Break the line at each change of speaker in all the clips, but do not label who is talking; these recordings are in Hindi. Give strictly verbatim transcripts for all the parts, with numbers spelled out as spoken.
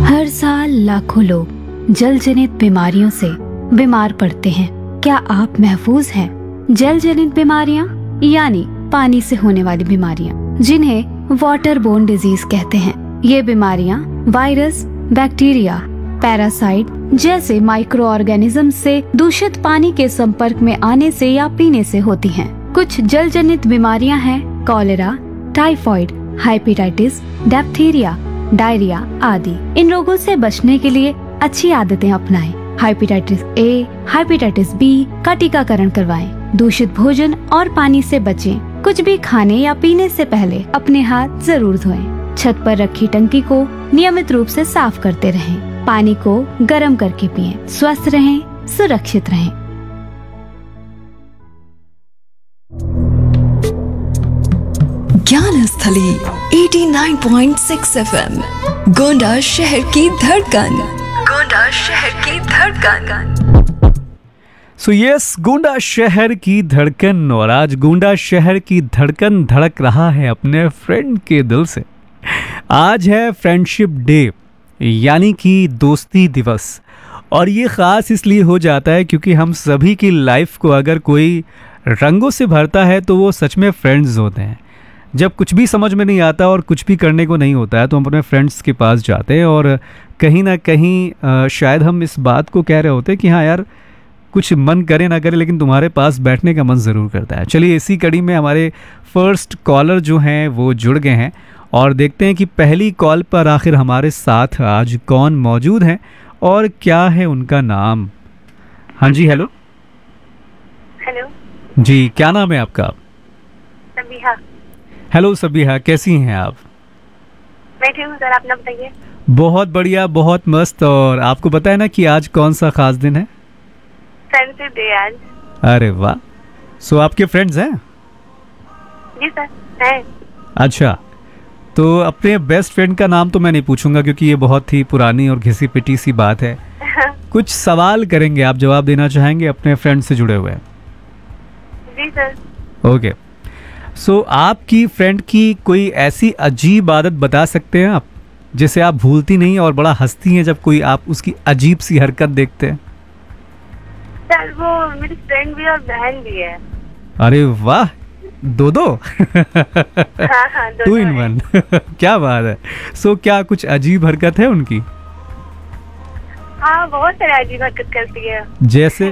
हर साल लाखों लोग जल जनित बीमारियों से बीमार पड़ते हैं। क्या आप महफूज हैं? जल जनित बीमारियां यानी पानी से होने वाली बीमारियां, जिन्हें वाटर बोर्न डिजीज कहते हैं। ये बीमारियां वायरस, बैक्टीरिया, पैरासाइट जैसे माइक्रो ऑर्गेनिज्म से दूषित पानी के संपर्क में आने से या पीने से होती हैं। कुछ जल जनित बीमारियां हैं cholera, typhoid, hepatitis, diphtheria, diarrhoea आदि। इन रोगों से बचने के लिए अच्छी आदतें अपनाएं। हेपेटाइटिस ए, हेपेटाइटिस बी का टीकाकरण करवाएं। दूषित भोजन और पानी से बचें। कुछ भी खाने या पीने से पहले अपने हाथ जरूर धोएं। छत पर रखी टंकी को नियमित रूप से साफ करते रहें। पानी को गर्म करके पिएं। स्वस्थ रहें, सुरक्षित रहें।
ज्ञान स्थली नवासी पॉइंट छह एफ एम, गोंडा शहर की धड़कन। गोंडा शहर की धड़कन।
सो यस, गोंडा शहर की धड़कन। और आज गोंडा शहर की धड़कन धड़क रहा है अपने फ्रेंड के दिल से। आज है फ्रेंडशिप डे, यानी कि दोस्ती दिवस। और ये ख़ास इसलिए हो जाता है क्योंकि हम सभी की लाइफ को अगर कोई रंगों से भरता है तो वो सच में फ्रेंड्स होते हैं। जब कुछ भी समझ में नहीं आता और कुछ भी करने को नहीं होता है तो हम अपने फ्रेंड्स के पास जाते हैं और कहीं ना कहीं शायद हम इस बात को कह रहे होते हैं कि हाँ यार, कुछ मन करे ना करे लेकिन तुम्हारे पास बैठने का मन ज़रूर करता है। चलिए, इसी कड़ी में हमारे फर्स्ट कॉलर जो हैं वो जुड़ गए हैं और देखते हैं कि पहली कॉल पर आखिर हमारे साथ आज कौन मौजूद हैं और क्या है उनका नाम। हाँ जी, हेलो।
हेलो
जी, क्या नाम है आपका?
सबिहा।
हेलो सबिहा, कैसी हैं आप?
मैं ठीक हूँ सर, अपना बताइए।
बहुत बढ़िया, बहुत मस्त। और आपको पता है ना कि आज कौन सा खास दिन है?
फ्रेंडशिप डे आज।
अरे वाह, सो आपके फ्रेंड्स हैं?
जी सर, हैं।
अच्छा, तो अपने बेस्ट फ्रेंड का नाम तो मैं नहीं पूछूंगा क्योंकि ये बहुत ही पुरानी और घिसी पिटी सी बात है। कुछ सवाल करेंगे, आप जवाब देना चाहेंगे अपने फ्रेंड से जुड़े हुए?
जी सर।
ओके, सो आपकी फ्रेंड की कोई ऐसी अजीब आदत बता सकते हैं आप जिसे आप भूलती नहीं और बड़ा हंसती हैं जब कोई आप उसकी अजीब सी हरकत देखते हैं?
सर वो मेरी फ्रेंड भी और बहन भी है।
अरे वाह, दो दो
हाँ हाँ,
टू इन वन। क्या बात है। सो so, क्या कुछ अजीब हरकत है उनकी?
हाँ, बहुत सारी अजीब हरकत करती है।
जैसे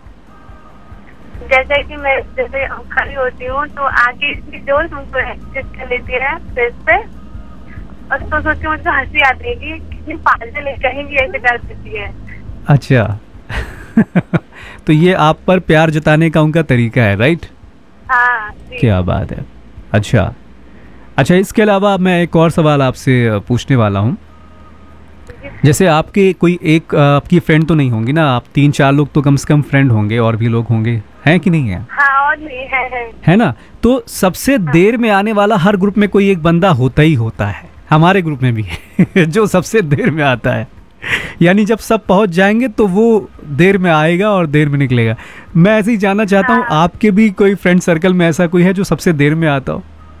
जैसे कि मैं जैसे खड़ी होती हूँ तो आगे इसकी जोर मुझको एक्सेस कर लेती है फेस पे, और तो सोच के मुझको हंसी आती है कि कितनी पागल है, कहीं भी ऐसे कर देती है।
अच्छा तो ये आप पर प्यार जताने का उनका तरीका है, राइट?
हाँ,
क्या बात है। अच्छा अच्छा, इसके अलावा मैं एक और सवाल आपसे पूछने वाला हूँ। जैसे आपके कोई एक आपकी फ्रेंड तो नहीं होंगी ना, आप तीन चार लोग तो कम से कम फ्रेंड होंगे, और भी लोग होंगे, हैं कि नहीं है?
हाँ, और नहीं है, है
है ना? तो सबसे हाँ। देर में आने वाला हर ग्रुप में कोई एक बंदा होता ही होता है, हमारे ग्रुप में भी है जो सबसे देर में आता है। यानी जब सब पहुंच जाएंगे तो वो देर में आएगा और देर में निकलेगा। मैं ऐसे ही जानना चाहता हाँ। हूँ, आपके भी कोई फ्रेंड सर्कल में ऐसा कोई है जो सबसे देर में आता हो?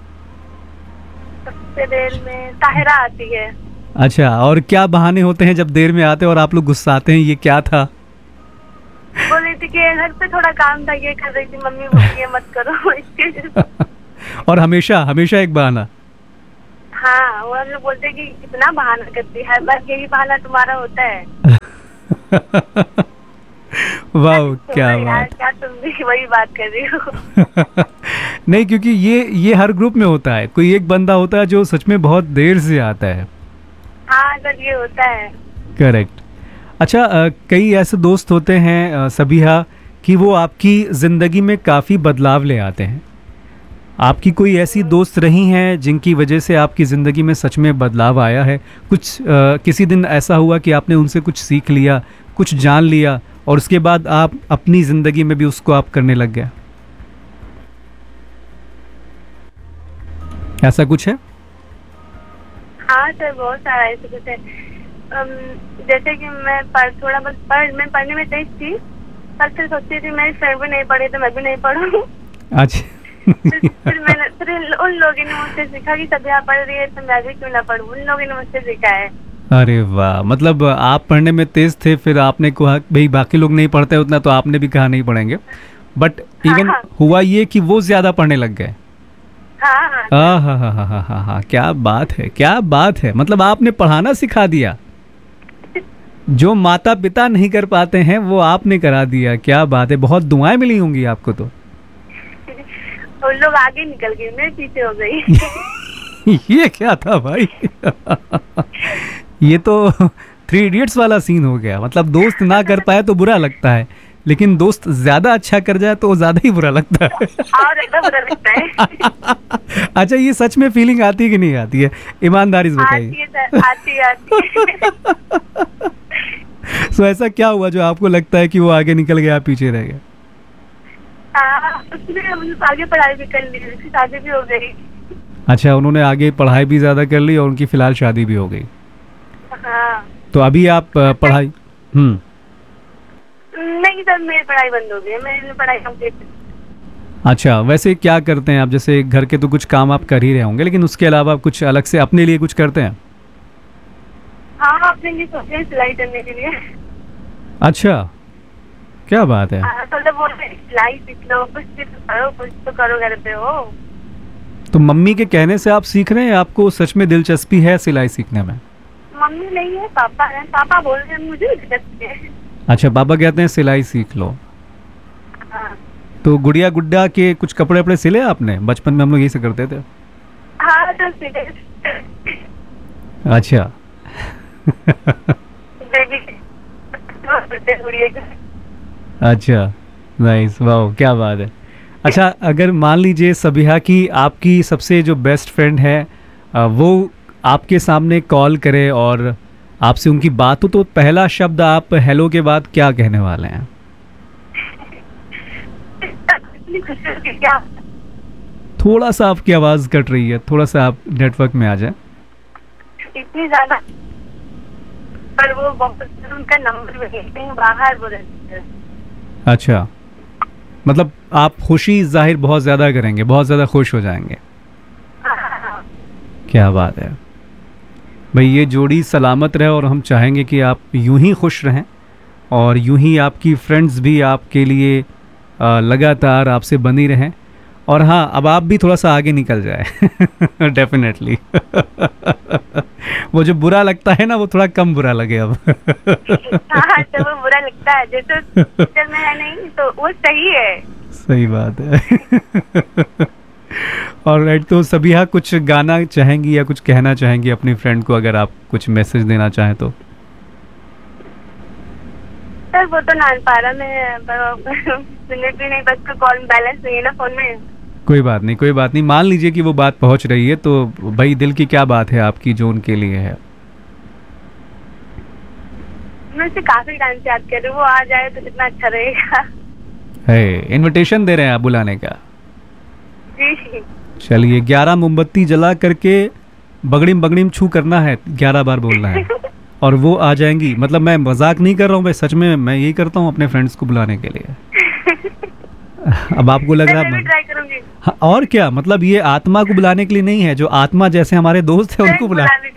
सबसे देर में ताहिरा आती है।
अच्छा, और क्या बहाने होते हैं जब देर में आते हैं और आप लोग गुस्साते हैं? ये क्या था?
बोल रही थी कि घर पे थोड़ा काम था, ये कर रही थी, मम्मी बोली ये मत करो इसके। और
हमेशा हमेशा एक बहाना।
हाँ, वो हम लोग बोलते हैं कि कितना बहाना करती है, बस यही बहाना तुम्हारा होता है।
वाह, क्या बात।
क्या तुम भी वही बात कर रही हो?
नहीं, क्योंकि ये ये हर ग्रुप में होता है, कोई एक बंदा होता है जो सच में बहुत देर से आता है।
हाँ सर, ये होता है।
करेक्ट। अच्छा, कई ऐसे दोस्त होते हैं सबिहा कि वो आपकी ज़िंदगी में काफ़ी बदलाव ले आते हैं। आपकी कोई ऐसी दोस्त रही हैं जिनकी वजह से आपकी ज़िंदगी में सच में बदलाव आया है? कुछ आ, किसी दिन ऐसा हुआ कि आपने उनसे कुछ सीख लिया, कुछ जान लिया और उसके बाद आप अपनी ज़िंदगी में भी उसको आप करने लग गए? ऐसा कुछ है?
हाँ सर, बहुत सारा ऐसा कुछ है। जैसे कि मैं पढ़ थोड़ा बहुत पढ़ मैं पढ़ने में तेज थी, पर फिर सोचती थी मेरी फ्रेंड भी नहीं पढ़ी तो मैं भी नहीं पढ़ूं।
अच्छा।
फिर, फिर मैंने फिर उन लोगों ने मुझसे सीखा कि सबिहा पढ़ रही है तो मैं भी क्यों ना पढ़ूं। उन लोगों ने मुझसे सीखा है।
अरे वाह, मतलब आप पढ़ने में तेज थे, फिर आपने कहा भाई बाकी लोग नहीं पढ़ते उतना, तो आपने भी कहा नहीं पढ़ेंगे, बट इवन
हाँ।
हुआ ये कि वो ज्यादा पढ़ने लग गए।
हाँ हाँ
हाँ हाँ हाँ हाँ हाँ हाँ हाँ, क्या बात है, क्या बात है, मतलब आपने पढ़ाना सिखा दिया। जो माता पिता नहीं कर पाते हैं वो आपने करा दिया, क्या बात है, बहुत दुआएं मिली होंगी आपको तो।
उन लोग आगे निकल गए, मैं पीछे हो गई।
ये क्या था भाई? ये तो थ्री इडियट्स वाला सीन हो गया, मतलब दोस्त ना कर पाए तो बुरा लगता है, लेकिन दोस्त ज्यादा अच्छा कर जाए तो ज्यादा ही बुरा लगता है।
और एकदम बुरा लगता है।
अच्छा, ये सच में फीलिंग आती है कि नहीं आती है, ईमानदारी से
आती
बताइए।
है सर, आती है, आती है।
सो ऐसा क्या हुआ जो आपको लगता है कि वो आगे निकल गया, आप पीछे रह गए?
हाँ, उसने मतलब आगे पढ़ाई भी कर ली, उसकी शादी भी हो गई।
अच्छा, उन्होंने आगे पढ़ाई भी ज्यादा कर ली और उनकी फिलहाल शादी भी हो गई।
हाँ।
तो अभी आप अ, पढ़ाई हम्म
नहीं सर, मेरी पढ़ाई बंद हो गई, मेरी पढ़ाई कंप्लीट।
अच्छा, वैसे क्या करते हैं आप? जैसे घर के तो कुछ काम आप कर ही रहे होंगे, लेकिन उसके अलावा आप कुछ अलग से अपने लिए कुछ करते हैं?
हाँ, अपने लिए सोचे हैं सिलाई करने के लिए।
अच्छा, क्या बात है।
हाँ, तो बोल रहे हैं, सिलाई सीख लो, कुछ भी तो करो, कुछ तो करो, घर पे हो।
तो मम्मी के कहने से आप सीख रहे हैं, आपको सच में दिलचस्पी है सिलाई सीखने में?
मम्मी नहीं है, पापा है। पापा बोल रहे हैं मुझे दिलचस्पी है।
अच्छा, पापा कहते हैं सिलाई सीख लो।
हाँ
तो गुड़िया गुड्डा के कुछ कपड़े वपड़े सिले आपने? बचपन में हम लोग यही से करते थे।
हाँ, तो सीधे
अच्छा।
बेबी के गुड़िया के।
अच्छा, नाइस, वाह, क्या बात है। अच्छा, अगर मान लीजिए सबिहा की आपकी सबसे जो बेस्ट फ्रेंड है अ, वो आपके सामने कॉल करे और आपसे उनकी बात हो, तो पहला शब्द आप हेलो के बाद क्या कहने वाले हैं?
इतनी खुशी होती है क्या?
थोड़ा सा आपकी आवाज़ कट रही है, थोड़ा सा आप नेटवर्क में आ जाए।
इतनी ज्यादा, पर वो बहुत उनका नंबर भी देते हैं बाहर, वो रहते हैं।
अच्छा, मतलब आप खुशी जाहिर बहुत ज़्यादा करेंगे, बहुत ज़्यादा खुश हो जाएंगे।
हाँ,
क्या बात है भाई, ये जोड़ी सलामत रहे और हम चाहेंगे कि आप यूं ही खुश रहें और यूं ही आपकी फ्रेंड्स भी आपके लिए अ, लगातार आपसे बनी रहें। और हाँ, अब आप भी थोड़ा सा आगे निकल जाए। डेफिनेटली। वो जो बुरा लगता है ना, वो थोड़ा कम बुरा लगे अब।
हाँ, तो वो बुरा लगता है, जैसे जब मैं है नहीं तो वो सही है।
सही बात है। और राइट, तो सबिहा कुछ गाना चाहेंगी या कुछ कहना चाहेंगी अपनी फ्रेंड को, अगर आप कुछ मैसेज देना चाहें तो?
सर वो तो नान पा रहा मैं, मिनट भी नहीं, बस का कॉल बैलेंस नहीं है ना फोन में।
कोई बात नहीं, कोई बात नहीं, मान लीजिए कि वो बात पहुंच रही है, तो भाई दिल की क्या बात है आपकी जो उनके लिए है?
मैं उसे काफी टाइम से याद कर रही हूँ, वो आ जाए तो कितना अच्छा रहेगा।
है, इनविटेशन दे रहे हैं आप बुलाने का?
जी।
चलिए, ग्यारह मोमबत्ती जला करके बगड़ीम बगड़ीम छू करना है, ग्यारह बार बोलना है और वो आ जाएंगी। मतलब मैं मजाक नहीं कर रहा हूँ भाई, सच में मैं यही करता हूँ अपने फ्रेंड्स को बुलाने के लिए। अब आपको लग रहा है
ट्राई करूंगी।
हाँ, और क्या, मतलब ये आत्मा को बुलाने के लिए नहीं है, जो आत्मा जैसे हमारे दोस्त हैं उनको बुला
बुलाने के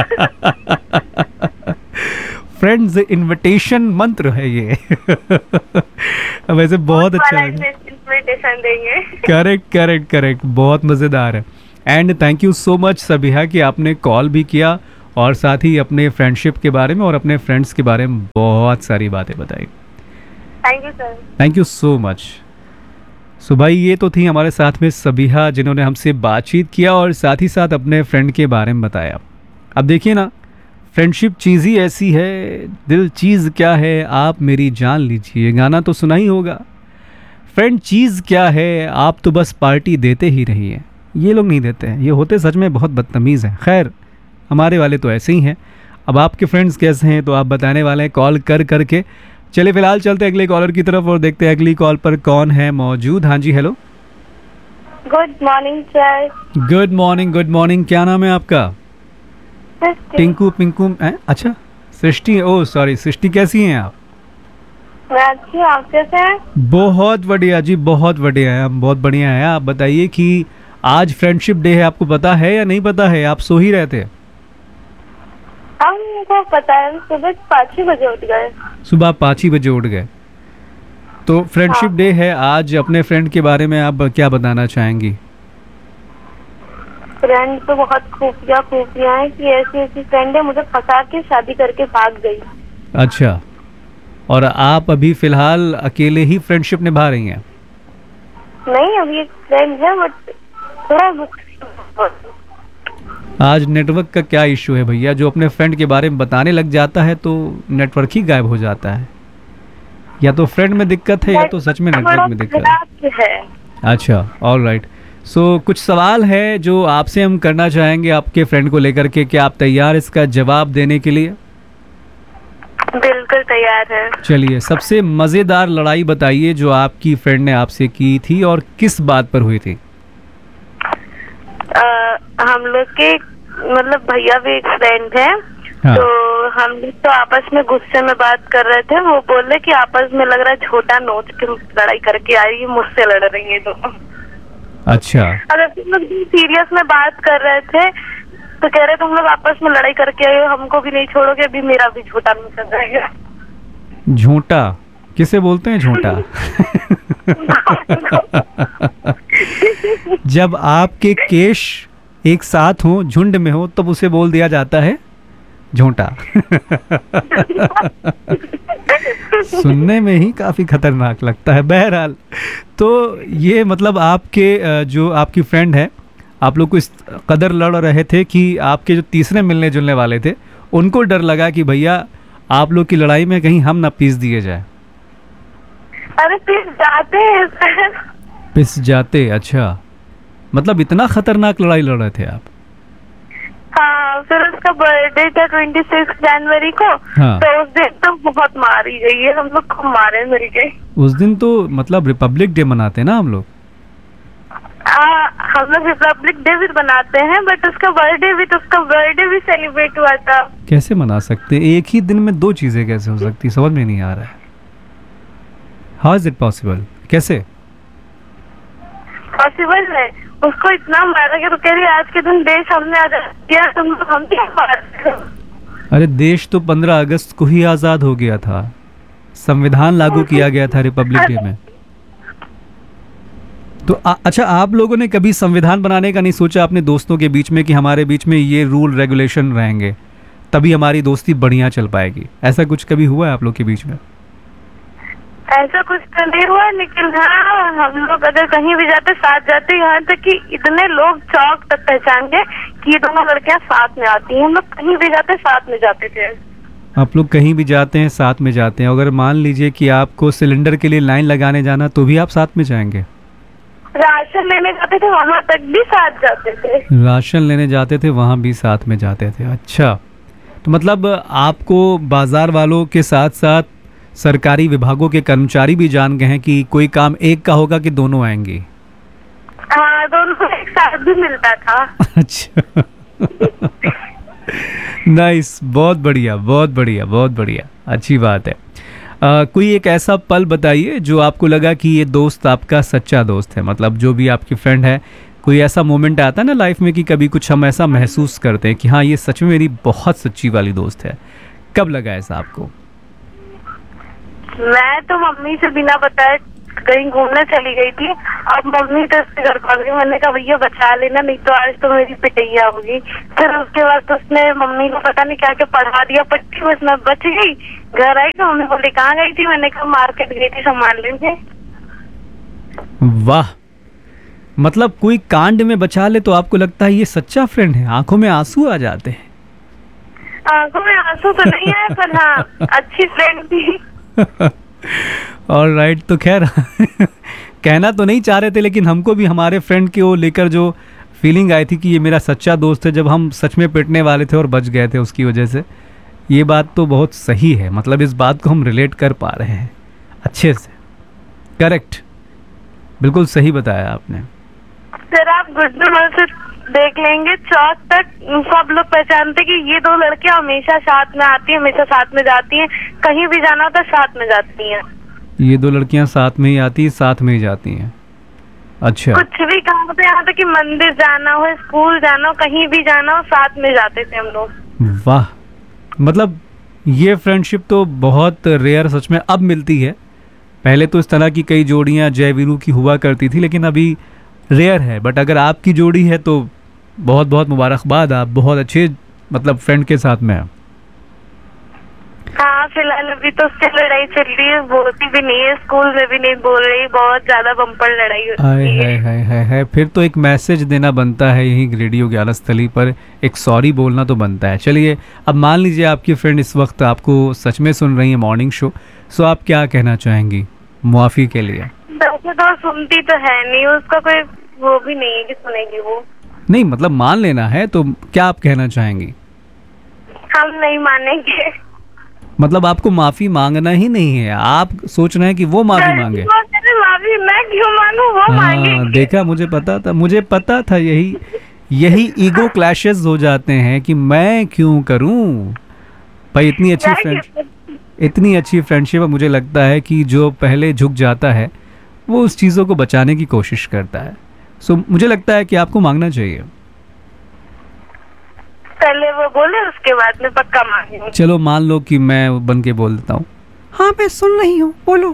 लिए।
फ्रेंड्स इनविटेशन मंत्र है ये। वैसे बहुत अच्छा लगा।
इन्विटेशन देंगे।
करेक्ट करेक्ट करेक्ट, बहुत मज़ेदार है। And thank you so much Sabiha कि आपने कॉल भी किया और साथ ही अपने फ्रेंडशिप के बारे में और अपने फ्रेंड्स के बारे में बहुत सारी बातें बताई।
Thank you sir.
Thank you so much. सो भाई, ये तो थी हमारे साथ में सबिहा, जिन्होंने हमसे बातचीत किया और साथ ही साथ अपने फ्रेंड के बारे में बताया। अब देखिए ना, फ्रेंडशिप चीज़ ही ऐसी है, दिल चीज़ क्या है आप मेरी जान लीजिए, गाना तो सुना ही होगा। फ्रेंड चीज़ क्या है आप तो बस पार्टी देते ही रहिए। ये लोग नहीं देते हैं, ये होते सच में बहुत बदतमीज़ हैं। खैर, हमारे वाले तो ऐसे ही हैं। अब आपके फ्रेंड्स कैसे हैं तो आप बताने वाले हैं कॉल कर करके। चलिए फिलहाल चलते हैं अगले कॉलर की तरफ और देखते हैं अगली कॉल पर कौन है मौजूद। हाँ जी, hello.
Good morning sir.
Good morning, good morning. क्या नाम है आपका? टिंकू पिंकू है? अच्छा, सृष्टि। ओ सॉरी, सृष्टि, कैसी हैं आप?
मैं अच्छी हूँ, आप कैसे हैं?
बहुत बढ़िया जी, बहुत बढ़िया है, हम बहुत बढ़िया है। आप बताइए कि आज फ्रेंडशिप डे है, आपको पता है या नहीं पता है? आप सो ही रहते?
हमको पता है, सुबह पाँच ही बजे उठ गए।
सुबह पाँच ही बजे उठ गए। तो फ्रेंडशिप डे है आज, अपने फ्रेंड के बारे में आप क्या बताना चाहेंगी?
फ्रेंड तो बहुत खूबियाँ खूबियाँ है कि ऐसी ऐसी फ्रेंड है मुझे फंसा के शादी करके भाग गई।
अच्छा, और आप अभी फिलहाल अकेले ही फ्रेंडशिप निभा रही हैं?
नहीं, अभी एक फ्रेंड है बट थोड़ा।
आज नेटवर्क का क्या इशू है भैया? जो अपने फ्रेंड के बारे में बताने लग जाता है तो नेटवर्क ही गायब हो जाता है। या तो फ्रेंड में दिक्कत है या तो सच में नेटवर्क में दिक्कत है। अच्छा, ऑल राइट। सो कुछ सवाल है जो आपसे हम करना चाहेंगे आपके फ्रेंड को लेकर के, क्या आप तैयार इसका जवाब देने के लिए?
बिल्कुल तैयार है।
चलिए, सबसे मजेदार लड़ाई बताइए जो आपकी फ्रेंड ने आपसे की थी और किस बात पर हुई थी?
आ, हम लोग के मतलब भैया भी एक फ्रेंड है। हाँ। तो हम लोग तो आपस में गुस्से में बात कर रहे थे। वो बोले कि आपस में लग रहा है छोटा नोच के लड़ाई करके आ रही है, मुझसे लड़ रही है दोनों। अच्छा। अगर तुम लोग सीरियस में बात कर रहे थे तो कह रहे तुम लोग आपस में लड़ाई करके आए हो, हमको भी नहीं छोड़ोगे, अभी मेरा भी झूठा नोच जाएगा।
झूठा किसे बोलते हैं? झूठा जब आपके केश एक साथ हो, झुंड में हो, तब उसे बोल दिया जाता है झूठा। सुनने में ही काफी खतरनाक लगता है। बहरहाल, तो ये मतलब आपके जो आपकी फ्रेंड है, आप लोग को इस कदर लड़ रहे थे कि आपके जो तीसरे मिलने जुलने वाले थे उनको डर लगा कि भैया आप लोग की लड़ाई में कहीं हम ना पीस दिए जाए।
अरे पिस जाते हैं सर।
पिस जाते? अच्छा, मतलब इतना खतरनाक लड़ाई लड़ रहे थे आप?
हाँ, फिर उसका बर्थडे था ट्वेंटी सिक्स जनवरी को। हाँ। तो उस दिन तो बहुत मारी गई है, हम लोग खूब मारे मिल गए।
उस दिन तो मतलब रिपब्लिक डे मनाते हैं ना हम लोग?
हम लोग रिपब्लिक डे भी बनाते हैं बट उसका बर्थडे भी, तो उसका बर्थडे भी सेलिब्रेट हुआ था।
कैसे मना सकते? एक ही दिन में दो चीजें कैसे हो सकती? समझ में नहीं आ रहा है। How is it possible? कैसे
पॉसिबल है? उसको इतना मारा गया तो कह रही आज के दिन देश हमने आजाद किया, तुम लोग हम भी मारते।
अरे देश तो पंद्रह अगस्त को ही आजाद हो गया था, संविधान लागू किया गया था रिपब्लिक डे में। तो आ, अच्छा, आप लोगों ने कभी संविधान बनाने का नहीं सोचा अपने दोस्तों के बीच में कि हमारे बीच में ये रूल रेगुलेशन रहेंगे तभी हमारी दोस्ती बढ़िया चल पाएगी? ऐसा कुछ कभी हुआ है आप लोग के बीच में?
ऐसा कुछ तो नहीं हुआ, लेकिन हाँ हम लोग अगर कहीं भी जाते साथ जाते, यहाँ तक कि इतने लोग चौक तक पहचान गए कि ये दोनों लड़कियां साथ में आती हैं। हम लोग कहीं भी जाते साथ में जाते थे।
आप लोग कहीं भी जाते हैं साथ में जाते हैं? अगर मान लीजिए कि आपको सिलेंडर के लिए लाइन लगाने जाना तो भी आप साथ में जाएंगे?
राशन लेने जाते थे वहाँ तक भी साथ जाते थे।
राशन लेने जाते थे वहाँ भी साथ में जाते थे। अच्छा, तो मतलब आपको बाजार वालों के साथ साथ सरकारी विभागों के कर्मचारी भी जान गए हैं कि कोई काम एक का होगा कि दोनों आएंगे?
हाँ, दोनों एक साथ भी मिलता था।
अच्छा नाइस, बहुत बढ़िया बहुत बढ़िया बहुत बढ़िया, अच्छी बात है। आ, कोई एक ऐसा पल बताइए जो आपको लगा कि ये दोस्त आपका सच्चा दोस्त है, मतलब जो भी आपकी फ्रेंड है, कोई ऐसा मोमेंट आता है ना लाइफ में कि कभी कुछ हम ऐसा महसूस करते हैं कि हाँ ये सच में मेरी बहुत सच्ची वाली दोस्त है। कब लगा ऐसा आपको?
मैं तो मम्मी से बिना बताए कहीं घूमने चली गई थी, अब मम्मी तो उसके घर पहुंच गई। मैंने कहा भैया बचा लेना नहीं तो आज तो मेरी पिटैया होगी। फिर उसके बाद तो उसने मम्मी को पता नहीं क्या क्या पढ़ा दिया पट्टी, बस मैं बच गई। घर आई तो मम्मी बोली कहाँ गई थी? मैंने कहा मार्केट गई थी सामान लेने।
वाह, मतलब कोई कांड में बचा ले तो आपको लगता है ये सच्चा फ्रेंड है? आंखों में आंसू आ जाते हैं।
आंखों में आंसू तो नहीं आए पर हाँ अच्छी फ्रेंड थी।
और राइट, तो खैर कहना तो नहीं चाह रहे थे लेकिन हमको भी हमारे फ्रेंड को लेकर जो फीलिंग आई थी कि ये मेरा सच्चा दोस्त है, जब हम सच में पिटने वाले थे और बच गए थे उसकी वजह से, ये बात तो बहुत सही है। मतलब इस बात को हम रिलेट कर पा रहे हैं अच्छे से। करेक्ट, बिल्कुल सही बताया आपने।
सर आप गुड्डू से देख लेंगे, चौक तक सब लोग पहचानते कि ये दो लड़कियां हमेशा साथ में आती हैं, हमेशा साथ में जाती हैं, कहीं भी जाना होता साथ में जाती हैं। ये
दो लड़कियां साथ में ही आती, साथ में ही जाती हैं। अच्छा,
कुछ भी काम होता है, यहाँ तक कि मंदिर जाना हो, स्कूल जाना हो, कहीं भी जाना हो, साथ में जाते थे हम लोग।
वाह, मतलब ये फ्रेंडशिप तो बहुत रेयर सच में अब मिलती है। पहले तो इस तरह की कई जोड़ियां जय वीरू की हुआ करती थी, लेकिन अभी रेयर है। बट अगर आपकी जोड़ी है तो बहुत बहुत मुबारकबाद, आप बहुत अच्छे मतलब फ्रेंड के साथ में हैं।
हाँ, फिलहाल अभी तो उससे लड़ाई चल रही है, बोलती भी नहीं है, स्कूल में भी नहीं बोल रही, बहुत ज्यादा बम्पर लड़ाई होती
हाय
है।
हाय हाय हाय हाय, फिर तो एक मैसेज देना बनता है यही रेडियो ज्ञान स्थली पर, एक सॉरी बोलना तो बनता है। चलिए, अब मान लीजिए आपकी फ्रेंड इस वक्त आपको सच में सुन रही है मॉर्निंग शो, सो आप क्या कहना चाहेंगी मुआफी के लिए?
वैसे तो सुनती तो है नहीं, उसका कोई वो भी नहीं है कि सुनेगी वो।
नहीं मतलब मान लेना है तो क्या आप कहना चाहेंगी?
हम नहीं मानेंगे।
मतलब आपको माफी मांगना ही नहीं है, आप सोच रहे हैं कि वो माफी मांगे?
माफी मैं क्यों मांगू, वो मांगे।
हाँ, देखा, मुझे पता था, मुझे पता था यही यही ईगो क्लैशेस हो जाते हैं कि मैं क्यों करूं भाई। इतनी अच्छी फ्रेंड इतनी अच्छी फ्रेंडशिप, मुझे लगता है कि जो पहले झुक जाता है वो उस चीज़ों को बचाने की कोशिश करता है। सो मुझे लगता है कि आपको मांगना चाहिए।
पहले वो बोले, उसके बाद में पक्का मांगेंगे।
चलो मान लो कि मैं बन के बोल देता हूँ, हाँ मैं सुन रही हूँ, बोलो।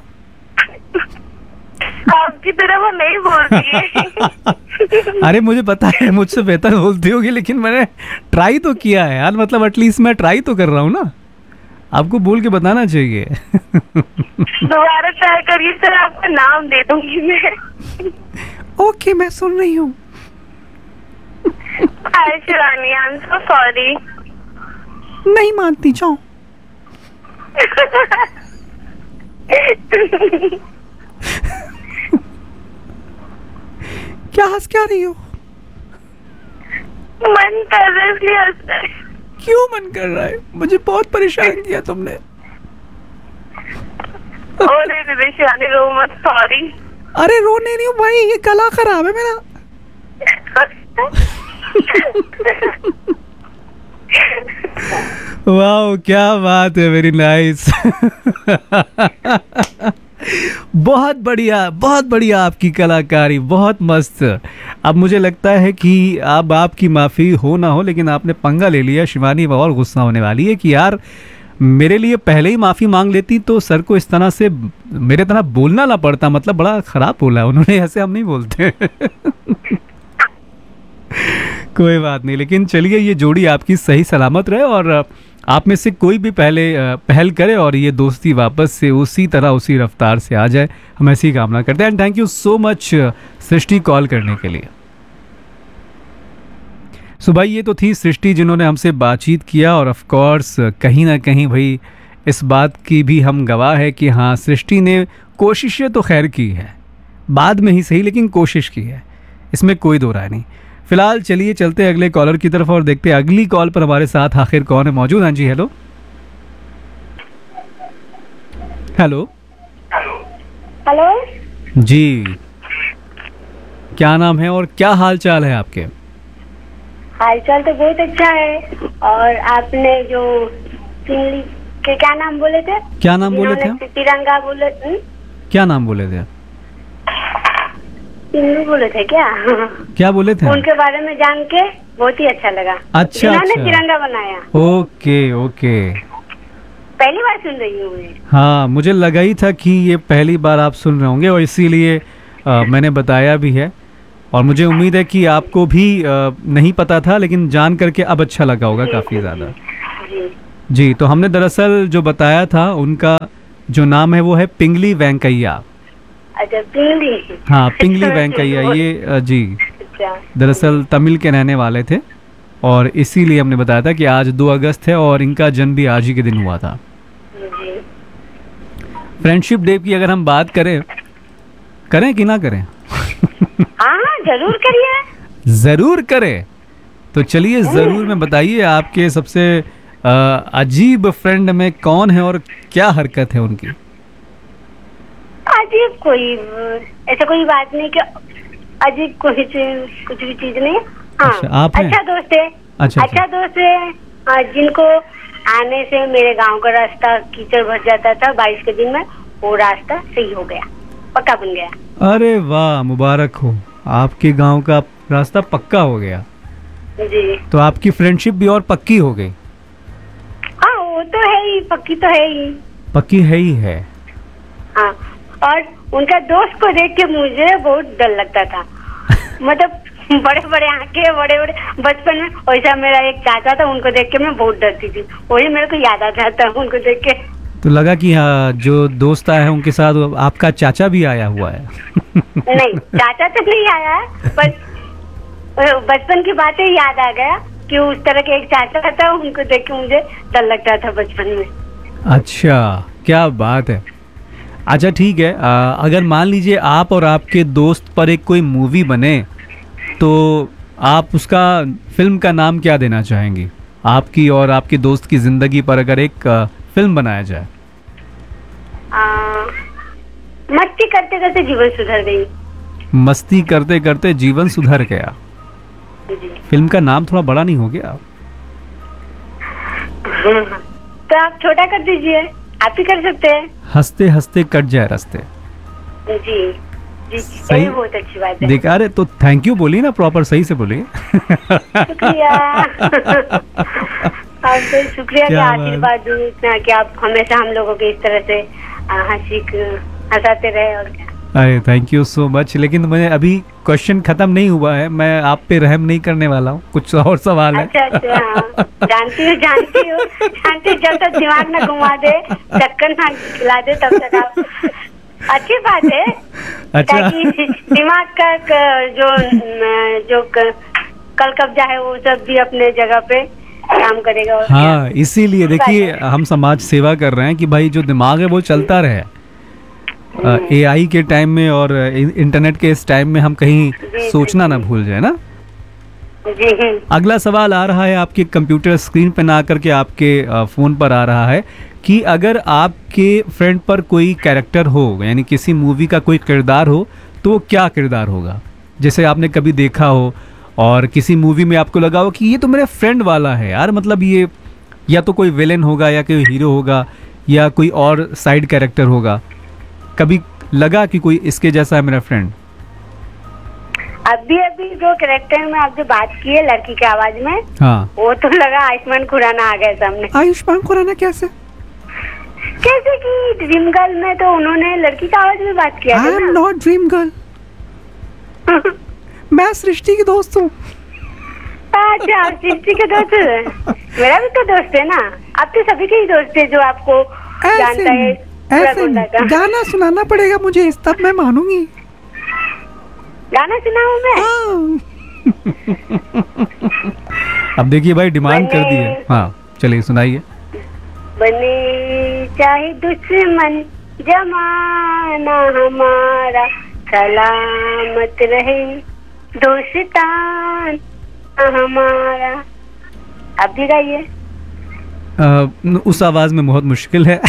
आपकी तरह वो नहीं बोलती है।
अरे मुझे पता है मुझसे बेहतर बोलती होगी, लेकिन मैंने ट्राई तो किया है यार, मतलब एटलीस्ट मैं ट्राई तो कर रहा हूँ ना, आपको बोल के बताना चाहिए।
दोबारा ट्राई करिए सर, आपका नाम दे दूंगी मैं।
ओके, मैं सुन रही हूँ।
हाय Shivani, I am so sorry.
नहीं मानती, जाओ। क्या हंस क्या रही हो?
मन कर रहा है इसलिए हंस रहा है।
क्यों मन कर रहा है? मुझे बहुत परेशान किया तुमने।
और शिवानी रो मत, सॉरी।
अरे रोने नहीं हूँ भाई, ये गला खराब है मेरा। वाह, क्या बात है, वेरी नाइस। बहुत बढ़िया, बहुत बढ़िया आपकी कलाकारी, बहुत मस्त। अब मुझे लगता है कि अब आपकी माफ़ी हो ना हो, लेकिन आपने पंगा ले लिया। शिवानी और गुस्सा होने वाली है कि यार मेरे लिए पहले ही माफ़ी मांग लेती तो सर को इस तरह से मेरे तरह बोलना ना पड़ता। मतलब बड़ा ख़राब बोला उन्होंने, ऐसे हम नहीं बोलते। कोई बात नहीं, लेकिन चलिए ये जोड़ी आपकी सही सलामत रहे और आप में से कोई भी पहले पहल करे और ये दोस्ती वापस से उसी तरह उसी रफ्तार से आ जाए, हम ऐसी कामना करते हैं। And thank you so much Srishti call करने के लिए। सो so भाई ये तो थी सृष्टि जिन्होंने हमसे बातचीत किया, और ऑफ कोर्स कहीं ना कहीं भाई इस बात की भी हम गवाह है कि हाँ सृष्टि ने कोशिशें तो खैर की है, बाद में ही सही लेकिन कोशिश की है, इसमें कोई दो राय नहीं। फिलहाल चलिए चलते हैं अगले कॉलर की तरफ और देखते हैं अगली कॉल पर हमारे साथ आखिर कौन है मौजूद। हाँ जी, हेलो हेलो
हेलो
जी, क्या नाम है और क्या हाल चाल है आपके?
हालचाल तो बहुत अच्छा है। और आपने जो सिंगली के क्या नाम बोले थे?
क्या नाम बोले थे?
तिरंगा बोले थे।
क्या नाम बोले थे?
सिंगली बोले थे क्या?
क्या बोले थे?
उनके बारे में जान के बहुत ही अच्छा लगा।
अच्छा,
जिन्होंने
अच्छा।
तिरंगा बनाया।
ओके ओके,
पहली बार सुन रही हूँ मैं।
हाँ मुझे लगा ही था कि ये पहली बार आप सुन रहे होंगे और इसीलिए आ, मैंने बताया भी है। और मुझे उम्मीद है कि आपको भी आ, नहीं पता था, लेकिन जान करके अब अच्छा लगा होगा काफ़ी ज़्यादा।
जी
जी, तो हमने दरअसल जो बताया था उनका जो नाम है वो है पिंगली वेंकैया।
अच्छा, पिंगली।
हाँ, पिंगली वेंकैया, ये अ, जी
अच्छा,
दरअसल तमिल के रहने वाले थे और इसीलिए हमने बताया था कि आज दो अगस्त है और इनका जन्म भी आज ही के दिन हुआ था।
जी।
फ्रेंडशिप डे की अगर हम बात करें करें कि ना करें?
हाँ हाँ, जरूर करिए।
जरूर करें। तो चलिए जरूर में बताइए आपके सबसे अ, अजीब फ्रेंड में कौन है और क्या हरकत है उनकी?
अजीब कोई ऐसा कोई बात नहीं कि अजीब कोई चीज- कुछ भी चीज नहीं। हाँ,
अच्छा, आप हैं?
अच्छा दोस्त है।
अच्छा,
अच्छा
अच्छा।
दोस्त है। हाँ, जिनको आने से मेरे गांव का रास्ता कीचड़ भर जाता था बारिश के दिन में, वो रास्ता सही हो गया, पक्का बन गया।
अरे वाह, मुबारक हो, आपके गांव का रास्ता पक्का हो गया।
जी
तो आपकी फ्रेंडशिप भी और पक्की हो गई।
हाँ, वो तो है ही, पक्की तो है ही।
पक्की है ही है।
हाँ, और उनका दोस्त को देख के मुझे बहुत डर लगता था। मतलब बड़े बड़े आंखें, बड़े बड़े, बचपन में वैसा मेरा एक चाचा था, उनको देख के मैं बहुत डरती थी। वही मेरे को याद आ जाता है उनको देख के।
तो लगा कि हाँ, जो दोस्त आया है उनके साथ आपका चाचा भी आया हुआ है।
नहीं, चाचा तो नहीं आया, पर बचपन की बातें याद आ गया कि उस तरह के एक चाचा था, उनको देख के मुझे डर लगता था बचपन में।
अच्छा, क्या बात है। अच्छा ठीक है, आ, अगर मान लीजिए आप और आपके दोस्त पर एक कोई मूवी बने तो आप उसका फिल्म का नाम क्या देना चाहेंगी? आपकी और आपके दोस्त की जिंदगी पर अगर एक आ, फिल्म बनाया जाए।
आ, मस्ती करते करते जीवन सुधर गई।
मस्ती करते करते जीवन सुधर गया।
जी।
फिल्म का नाम थोड़ा बड़ा नहीं हो गया?
तो आप छोटा कर दीजिए, आप ही कर सकते हैं।
हंसते हंसते कट जाए रास्ते।
जी जी,
सही।
ये बहुत अच्छी बात है।
देखा, अरे तो थैंक यू बोलिए ना, प्रॉपर सही से बोलिए।
शुक्रिया। आपको शुक्रिया कि
क्या बात।
आशीर्वाद दूं इतना कि आप हमेशा हम लोगों के इस तरह से आ, हंसी हंसाते रहे। और क्या।
अरे थैंक यू सो मच। लेकिन मैं अभी क्वेश्चन खत्म नहीं हुआ है, मैं आप पे रहम नहीं करने वाला हूँ, कुछ और सवाल है।
अच्छा अच्छा, हाँ। जानती हूँ जानती हूँ जानती हूँ, जब तक दिमाग ना घुमा दे, चक्कर ना खिला दे, तब तक आप। अच्छी बात है।
अच्छा।
ताकि दिमाग का क- जो जो क- कल कब्जा है वो सब भी अपने जगह पे काम करेगा। और
हाँ, इसीलिए देखिए हम समाज सेवा कर रहे हैं कि भाई जो दिमाग है वो चलता रहे। एआई के टाइम में और इंटरनेट के इस टाइम में हम कहीं
जी,
सोचना
जी,
ना भूल जाए ना।
क्या। जी।
अगला सवाल आ रहा है आपके कंप्यूटर स्क्रीन पर ना करके आपके अ, फोन पर आ रहा है कि अगर आपके फ्रेंड पर कोई कैरेक्टर हो, यानी किसी मूवी का कोई किरदार हो, तो वो क्या किरदार होगा? जैसे आपने कभी देखा हो और किसी मूवी में आपको लगा हो कि ये तो मेरे फ्रेंड वाला है यार, मतलब ये या तो कोई विलेन होगा या कोई हीरो होगा या कोई और साइड कैरेक्टर होगा। कभी लगा कि कोई इसके जैसा है मेरा फ्रेंड?
अभी अभी जो कैरेक्टर में आप जो बात की है लड़की की आवाज में,
हाँ।
वो तो लगा आयुष्मान खुराना आ गया सामने।
आयुष्मान खुराना कैसे?
कैसे कि ड्रीम गर्ल में तो उन्होंने लड़की की आवाज में बात किया था ना।
नॉट ड्रीम गर्ल, मैं सृष्टि की दोस्त हूँ।
अच्छा, आप सृष्टि के दोस्त हैं। मेरा भी तो दोस्त है ना। आप तो सभी के ही दोस्त है जो आपको जानता है।
ऐसे गाना सुनाना पड़ेगा मुझे, इस तब मैं मानूंगी।
गाना सुनाऊं मैं?
अब देखिए भाई, डिमांड कर दी है। हाँ चलिए सुनाइए।
बने चाहे दुश्मन जमाना हमारा, सलामत रहे दोस्तान हमारा। अब भी गाइए।
Uh, उस आवाज में बहुत मुश्किल है।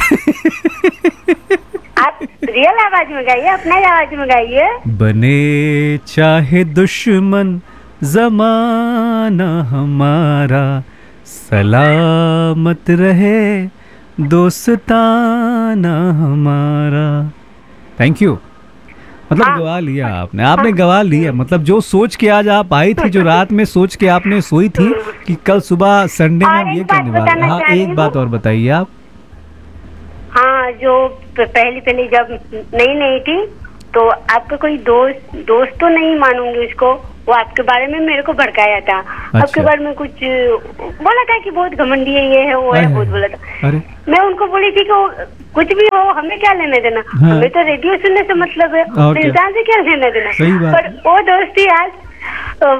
आप रियल आवाज में गाइए, अपना ही आवाज में गाइए।
बने चाहे दुश्मन जमाना हमारा, सलामत रहे दोस्ताना हमारा। Thank you. मतलब
हाँ।
गवा लिया आपने, आपने गवा लिया। मतलब जो सोच के आज आप आई थी, जो रात में सोच के आपने सोई थी कि कल सुबह संडे में
और
हम
एक
ये
बात
करने वाले हैं।
बताना
हाँ,
चाह रही
एक बात
हूँ।
और बताइए आप।
हाँ, जो पहली पहली जब नई नई थी तो आपका कोई दोस्त दोस्त तो नहीं मानूंगी उसको, वो आपके बारे में मेरे को भड़काया था।
अच्छा।
आपके बारे में कुछ बोला था कि बहुत घमंडी है, ये है वो है, बहुत बोला था।
अरे
मैं उनको बोली थी कि वो कुछ भी हो हमें क्या लेने देना,
हाँ।
हमें तो रेडियो सुनने से मतलब है,
और क्या?
इंसान से क्या लेने देना।
सही बात
पर
है।
वो दोस्ती आज अ,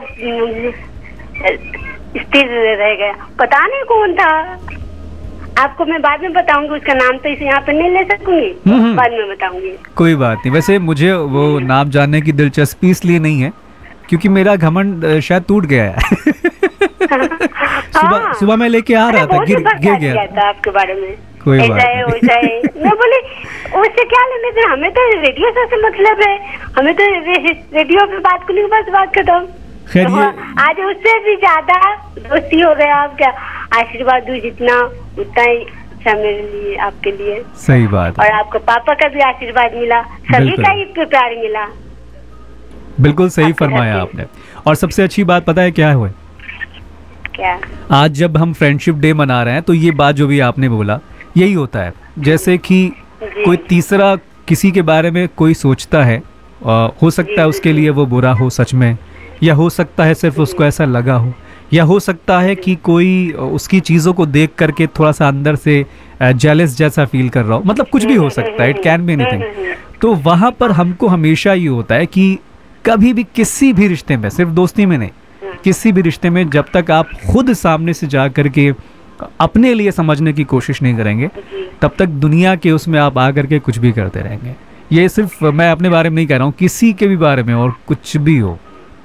स्थिर रह गया। पता नहीं कौन था, आपको मैं बाद में बताऊंगी, उसका नाम तो इसे यहाँ पे नहीं ले सकूंगी,
हम्म।
बाद में बताऊंगी।
कोई बात नहीं। वैसे मुझे वो नाम जानने की दिलचस्पी इसलिए नहीं है क्योंकि मेरा घमंड अ, शायद टूट गया है। सुबह
हाँ।
सुबह मैं लेके आ रहा
अरे
था,
बहुत
गिर
बार
गिर
बात
गया
किया था आपके बारे में।
कोई बात
ऐसा है
नहीं।
वैसा है। मैं बोली उससे क्या लेने देना, हमें तो रेडियो से से मतलब है, हमें तो रे, रेडियो पे बात करने के बाद बात खत्म।
खैर
तो
ये
आज उससे भी ज्यादा दोस्ती हो गया। आप क्या आशीर्वाद दूं जितना, उतना ही अच्छा मेरे लिए, आपके लिए।
सही बात
और
है।
आपको पापा का भी आशीर्वाद मिला, सभी
बिल्कुल।
का ही प्यार मिला।
बिल्कुल सही
आपके
फरमाया
घर पे।
आपने। और सबसे अच्छी बात पता है क्या हुआ?
क्या?
आज जब हम फ्रेंडशिप डे मना रहे हैं तो ये बात जो भी आपने बोला यही होता है, जैसे कि कोई तीसरा किसी के बारे में कोई सोचता है, आ, हो सकता है उसके लिए वो बुरा हो सच में, या हो सकता है सिर्फ उसको ऐसा लगा हो, या हो सकता है कि कोई उसकी चीज़ों को देख करके थोड़ा सा अंदर से जेलस जैसा फील कर रहा हो, मतलब कुछ भी हो सकता है, इट कैन बी एनीथिंग। तो वहाँ पर हमको हमेशा ये होता है कि कभी भी किसी भी रिश्ते में, सिर्फ दोस्ती में नहीं, किसी भी रिश्ते में जब तक आप खुद सामने से जा करके अपने लिए समझने की कोशिश नहीं करेंगे तब तक दुनिया के उसमें आप आ करके कुछ भी करते रहेंगे। ये सिर्फ मैं अपने बारे में नहीं कह रहा हूँ, किसी के भी बारे में और कुछ भी हो,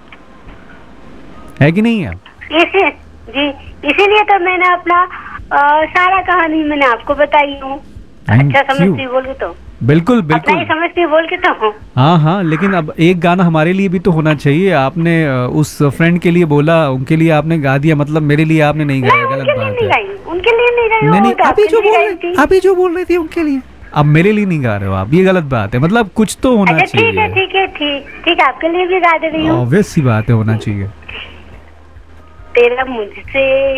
है कि नहीं है?
इसी जी इसीलिए तो मैंने अपना आ, सारा कहानी मैंने आपको बताई हूँ। अच्छा समझती बोल के तो
बिल्कुल बिल्कुल
नहीं समझती बोल के तो हूँ।
हाँ हाँ, लेकिन अब एक गाना हमारे लिए भी तो होना चाहिए। आपने उस फ्रेंड के लिए बोला, उनके लिए आपने गा दिया, मतलब मेरे लिए आपने नहीं गाया, गलत बात है।
उनके लिए नहीं गाई,
नहीं नहीं,
अभी जो बोल रही अभी जो बोल रही थी उनके लिए,
अब मेरे लिए नहीं गा रहे हो आप, ये गलत बात है। मतलब कुछ तो होना चाहिए।
ठीक है ठीक है ठीक ठीक आपके लिए भी गा दे रही हूँ।
ऑब्वियस सी बात है, होना चाहिए।
तेरा मुझसे